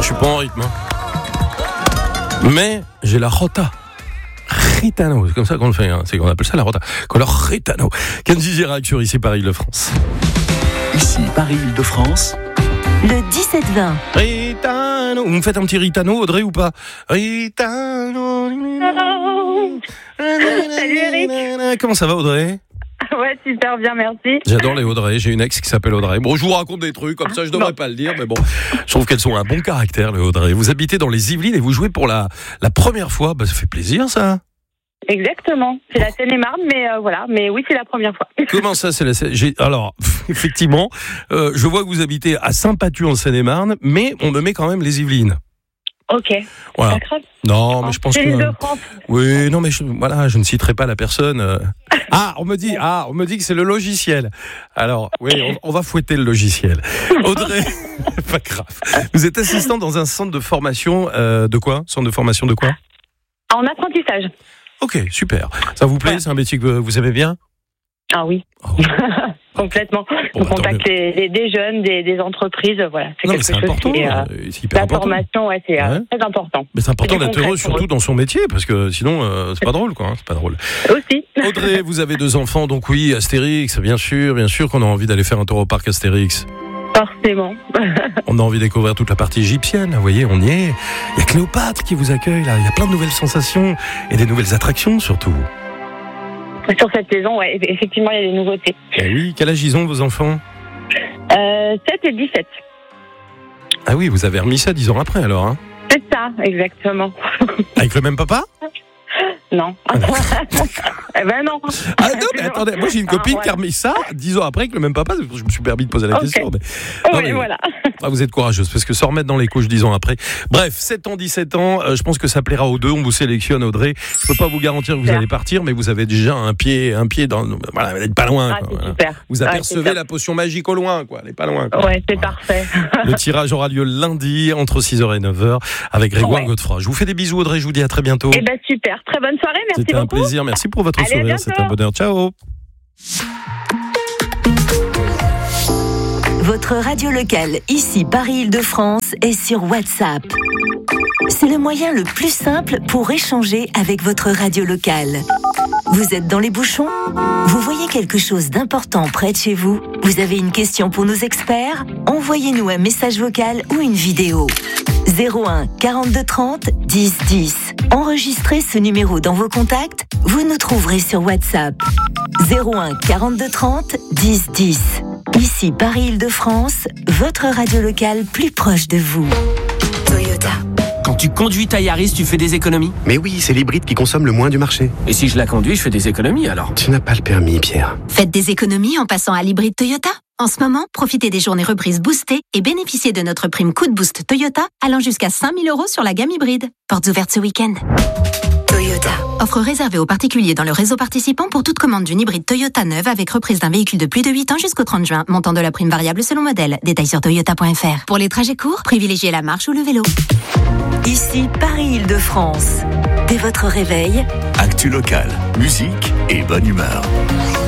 suis pas en rythme. Mais j'ai la rota. Ritano, c'est comme ça qu'on le fait, c'est qu'on appelle ça la rota. Color Ritano. Kenji Girac sur Ici Paris-Île-de-France. Ici Paris-Île-de-France. Le 17-20. Ritano. Vous me faites un petit Ritano, Audrey, ou pas? Ritano. Salut Eric. Comment ça va, Audrey? Ouais, super bien, merci. J'adore les Audrey, j'ai une ex qui s'appelle Audrey. Bon, je vous raconte des trucs, comme ça je devrais pas le dire, mais bon, je trouve qu'elles ont un bon caractère, les Audrey. Vous habitez dans les Yvelines et vous jouez pour la première fois, ça fait plaisir ça. Exactement, c'est la Seine-et-Marne, mais voilà, mais oui, c'est la première fois. Comment ça, c'est la Seine? Alors, effectivement, je vois que vous habitez à Saint-Patu en Seine-et-Marne, mais on me met quand même les Yvelines. Ok. Voilà. Pas grave. Non, mais je pense c'est que. l'île de France. Oui, non, mais je ne citerai pas la personne. On me dit que c'est le logiciel. Alors, oui, on va fouetter le logiciel. Audrey, pas grave. Vous êtes assistante dans un centre de formation de quoi? Centre de formation de quoi? En apprentissage. Ok, super. Ça vous plaît? C'est un métier que vous aimez bien? Ah oui. Oh. Complètement. On contacte des jeunes, des entreprises, voilà. C'est quelque chose important, qui est, c'est hyper important. La formation, c'est très important. Mais c'est important d'être heureux, surtout dans son métier, parce que sinon, c'est pas drôle, quoi. C'est pas drôle. Aussi. Audrey, vous avez 2 enfants, donc oui, Astérix, bien sûr qu'on a envie d'aller faire un tour au parc Astérix. Forcément. On a envie de découvrir toute la partie égyptienne, vous voyez, on y est. Il y a Cléopâtre qui vous accueille, là. Il y a plein de nouvelles sensations et des nouvelles attractions, surtout. Sur cette saison, ouais, effectivement, il y a des nouveautés. Eh oui, quel âge ils ont, vos enfants? 7 et 17. Ah oui, vous avez remis ça 10 ans après, alors, hein? C'est ça, exactement. Avec le même papa? Non. Eh ben non. Ah non, mais attendez, moi j'ai une copine qui a remis ça 10 ans après avec le même papa, je me suis permis de poser la question. Mais... Oui, mais voilà. Vous êtes courageuse, parce que se remettre dans les couches 10 ans après. Bref, 7 ans, 17 ans, je pense que ça plaira aux deux, on vous sélectionne, Audrey. Je peux pas vous garantir que vous allez partir, mais vous avez déjà un pied dans... Voilà, vous n'êtes pas loin. Ah, quoi, c'est voilà. super. Vous apercevez la potion magique au loin, quoi. Elle est pas loin. Quoi. Ouais, c'est parfait. Le tirage aura lieu lundi, entre 6h et 9h, avec Grégoire Godefroy. Je vous fais des bisous, Audrey, je vous dis à très bientôt. Eh ben super, très bonne soirée, merci C'était beaucoup. Un plaisir, merci pour votre sourire, c'était un bonheur. Ciao. Votre radio locale, ici Paris-Île-de-France, est sur WhatsApp. C'est le moyen le plus simple pour échanger avec votre radio locale. Vous êtes dans les bouchons? Vous voyez quelque chose d'important près de chez vous? Vous avez une question pour nos experts? Envoyez-nous un message vocal ou une vidéo. 01 42 30 10 10. Enregistrez ce numéro dans vos contacts, vous nous trouverez sur WhatsApp. 01 42 30 10 10. Ici Paris-Île-de-France, votre radio locale plus proche de vous. Toyota. Quand tu conduis ta Yaris, tu fais des économies? Mais oui, c'est l'hybride qui consomme le moins du marché. Et si je la conduis, je fais des économies alors? Tu n'as pas le permis, Pierre. Faites des économies en passant à l'hybride Toyota. En ce moment, profitez des journées reprises boostées et bénéficiez de notre prime coup de boost Toyota allant jusqu'à 5 000 € sur la gamme hybride. Portes ouvertes ce week-end. Toyota. Offre réservée aux particuliers dans le réseau participant pour toute commande d'une hybride Toyota neuve avec reprise d'un véhicule de plus de 8 ans jusqu'au 30 juin. Montant de la prime variable selon modèle. Détails sur toyota.fr. Pour les trajets courts, privilégiez la marche ou le vélo. Ici Paris-Île-de-France. Dès votre réveil, Actu locale, musique et bonne humeur.